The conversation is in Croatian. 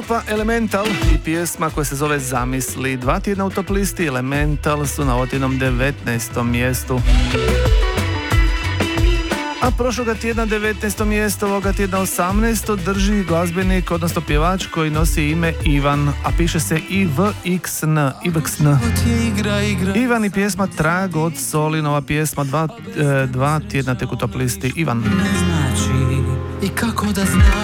Grupa Elemental i pjesma koja se zove Zamisli. 2 tjedna u top listi Elemental su na otjednom 19. mjestu. A prošloga tjedna 19. mjesto, ovoga tjedna 18. drži glazbenik, odnosno pjevač koji nosi ime Ivan, a piše se IVXN. Ivan i pjesma Trag od soli, nova pjesma, 2 tjedna tek u top listi Ivan. Ne znači i kako da znam.